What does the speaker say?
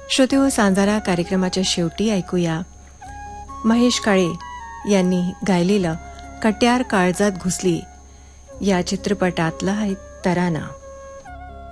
श्रोतेहो, सांजारा कार्यक्रमाच्या शेवटी ऐकूया महेश काळे यांनी गायलेलं कट्यार काळजात घुसली या चित्रपटातला आहे तराना.